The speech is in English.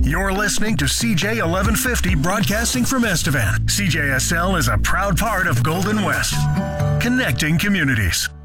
You're listening to CJ 1150 broadcasting from Estevan. CJSL is a proud part of Golden West, connecting communities.